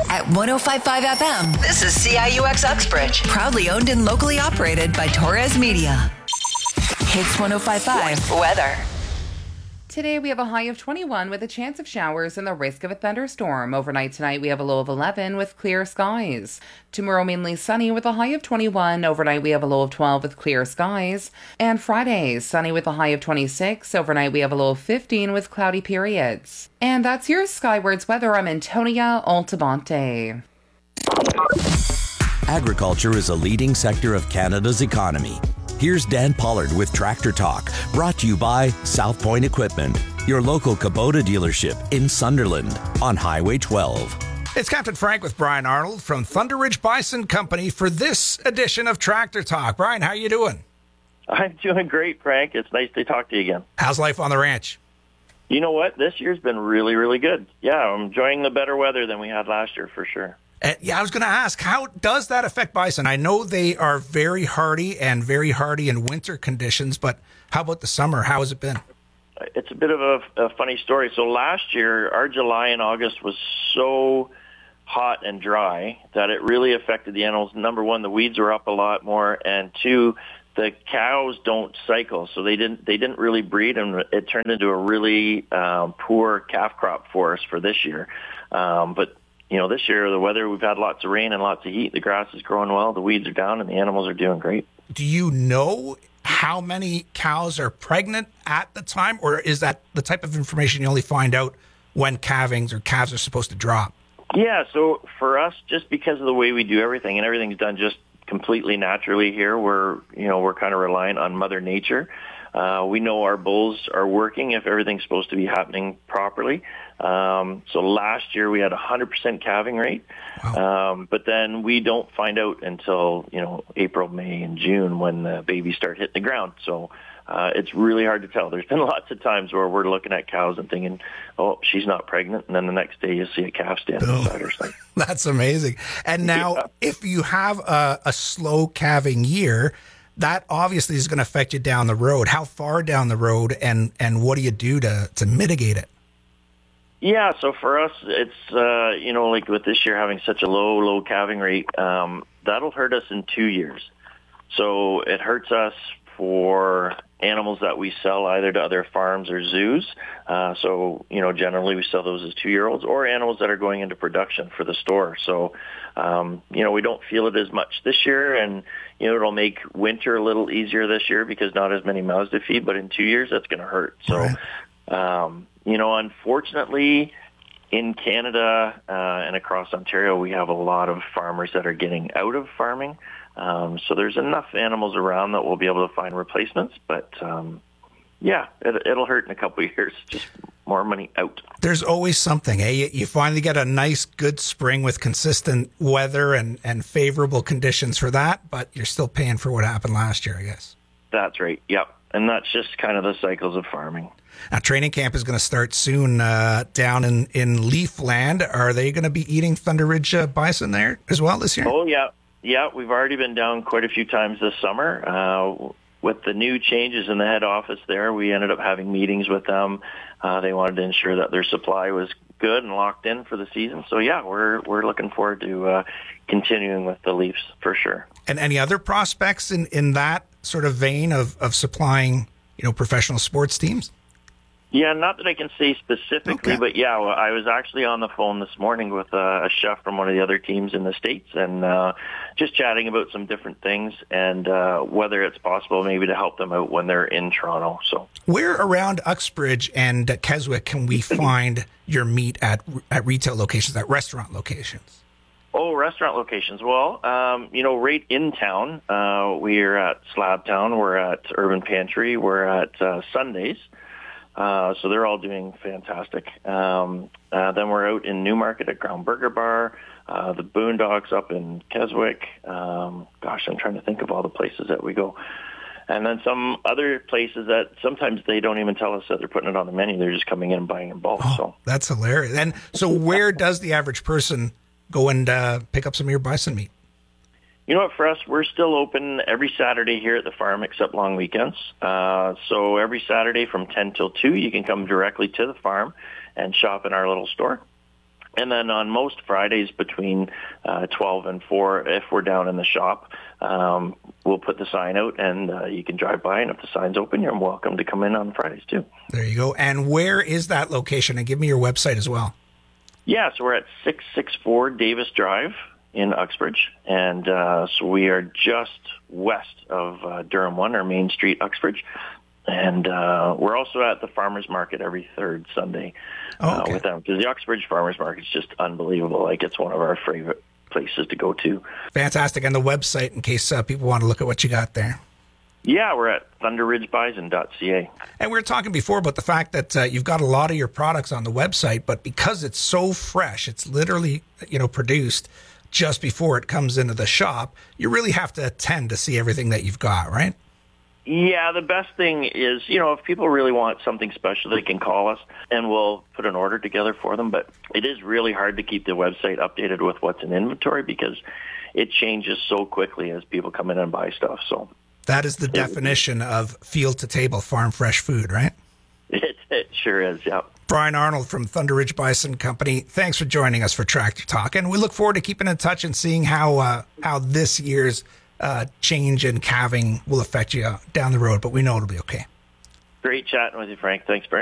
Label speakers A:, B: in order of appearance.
A: At 105.5 FM, this is CIUX Uxbridge. Proudly owned and locally operated by Torres Media. Hits 105.5 weather.
B: Today we have a high of 21 with a chance of showers and the risk of a thunderstorm. Overnight tonight we have a low of 11 with clear skies. Tomorrow mainly sunny with a high of 21. Overnight we have a low of 12 with clear skies. And Friday, sunny with a high of 26. Overnight we have a low of 15 with cloudy periods. And that's your Skywards weather. I'm Antonia Altamonte.
C: Agriculture is a leading sector of Canada's economy. Here's Dan Pollard with Tractor Talk, brought to you by South Point Equipment, your local Kubota dealership in Sunderland on Highway 12.
D: It's Captain Frank with Brian Arnold from Thunder Ridge Bison Company for this edition of Tractor Talk. Brian, how you doing?
E: I'm doing great, Frank. It's nice to talk to you again.
D: How's life on the ranch?
E: You know what? This year's been really, really good. Yeah, I'm enjoying the better weather than we had last year for sure.
D: I was going to ask, how does that affect bison? I know they are very hardy in winter conditions, but how about the summer? How has it been?
E: It's a bit of a funny story. So last year, our July and August was so hot and dry that it really affected the animals. Number one, the weeds were up a lot more, and two, the cows don't cycle, so they didn't really breed, and it turned into a really poor calf crop for us for this year. But you know, this year, the weather, we've had lots of rain and lots of heat. The grass is growing well, the weeds are down, and the animals are doing great.
D: Do you know how many cows are pregnant at the time, or is that the type of information you only find out when calves are supposed to drop?
E: Yeah, so for us, just because of the way we do everything, and everything's done just completely naturally here, we're kind of reliant on Mother Nature. We know our bulls are working if everything's supposed to be happening properly. So last year we had 100% calving rate. Wow. But then we don't find out until, April, May, and June when the babies start hitting the ground. So it's really hard to tell. There's been lots of times where we're looking at cows and thinking, oh, she's not pregnant. And then the next day you see a calf standing beside her. Like,
D: that's amazing. And now if you have a slow calving year, that obviously is going to affect you down the road. How far down the road, and what do you do to mitigate it?
E: Yeah, so for us, it's, like with this year having such a low calving rate, that'll hurt us in 2 years. So it hurts us for animals that we sell either to other farms or zoos. Generally we sell those as 2-year-olds, or animals that are going into production for the store. So, we don't feel it as much this year, and, it'll make winter a little easier this year because not as many mouths to feed, but in 2 years that's going to hurt. So, right. Unfortunately, in Canada and across Ontario, we have a lot of farmers that are getting out of farming. So there's enough animals around that we'll be able to find replacements. But, it'll hurt in a couple of years, just more money out.
D: There's always something, eh? You finally get a nice, good spring with consistent weather and favorable conditions for that, but you're still paying for what happened last year, I guess.
E: That's right, yep. And that's just kind of the cycles of farming.
D: Now, training camp is going to start soon down in Leafland. Are they going to be eating Thunder Ridge bison there as well this year?
E: Oh, yeah. Yeah, we've already been down quite a few times this summer. With the new changes in the head office there, we ended up having meetings with them. They wanted to ensure that their supply was good and locked in for the season. So, yeah, we're looking forward to continuing with the Leafs for sure.
D: And any other prospects in that sort of vein of supplying, professional sports teams?
E: Yeah, not that I can say specifically, okay. But yeah, I was actually on the phone this morning with a chef from one of the other teams in the States, and just chatting about some different things and whether it's possible maybe to help them out when they're in Toronto. So, where
D: around Uxbridge and Keswick can we find your meat at retail locations, at restaurant locations?
E: Oh, restaurant locations. Well, right in town, we're at Slabtown, we're at Urban Pantry, we're at Sundays. So they're all doing fantastic. Then we're out in Newmarket at Ground Burger Bar, the Boondocks up in Keswick. I'm trying to think of all the places that we go. And then some other places that sometimes they don't even tell us that they're putting it on the menu. They're just coming in and buying in bulk. Oh, so
D: that's hilarious. And so where does the average person go and pick up some of your bison meat?
E: You know what, for us, we're still open every Saturday here at the farm except long weekends. So every Saturday from 10 till 2, you can come directly to the farm and shop in our little store. And then on most Fridays between 12 and 4, if we're down in the shop, we'll put the sign out, and you can drive by, and if the sign's open, you're welcome to come in on Fridays too.
D: There you go. And where is that location? And give me your website as well.
E: Yeah, so we're at 664 Davis Drive in Uxbridge, and so we are just west of Durham 1, or Main Street, Uxbridge. And we're also at the Farmers Market every third Sunday with them, because the Uxbridge Farmers Market is just unbelievable. Like, it's one of our favorite places to go to. Fantastic.
D: And the website, in case people want to look at what you got there.
E: Yeah, we're at thunderridgebison.ca.
D: And we were talking before about the fact that you've got a lot of your products on the website, but because it's so fresh, it's literally, produced just before it comes into the shop, you really have to attend to see everything that you've got, right?
E: Yeah, the best thing is, if people really want something special, they can call us and we'll put an order together for them. But it is really hard to keep the website updated with what's in inventory, because it changes so quickly as people come in and buy stuff. So
D: that is the definition of field to table farm fresh food, right?
E: It sure is, yeah.
D: Brian Arnold from Thunder Ridge Bison Company, thanks for joining us for Tractor Talk. And we look forward to keeping in touch and seeing how this year's change in calving will affect you down the road, but we know it'll be okay.
E: Great chatting with you, Frank. Thanks very much.